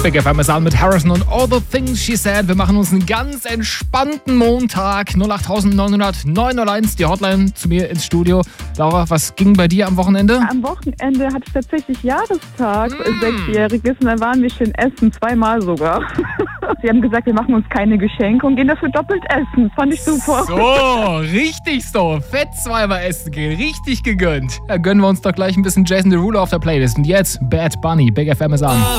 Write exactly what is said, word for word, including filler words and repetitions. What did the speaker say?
Big F M ist an mit Harrison und All the Things She Said. Wir machen uns einen ganz entspannten Montag. null acht neun null null neun null eins, die Hotline zu mir ins Studio. Laura, was ging bei dir am Wochenende? Am Wochenende hatte ich tatsächlich Jahrestag, Mm. sechsjähriges, und dann waren wir schön essen, zweimal sogar. Sie haben gesagt, wir machen uns keine Geschenke und gehen dafür doppelt essen. Fand ich super. So, richtig so. Fett zweimal essen gehen. Richtig gegönnt. Da gönnen wir uns doch gleich ein bisschen Jason Derulo auf der Playlist. Und jetzt Bad Bunny. Big F M ist an.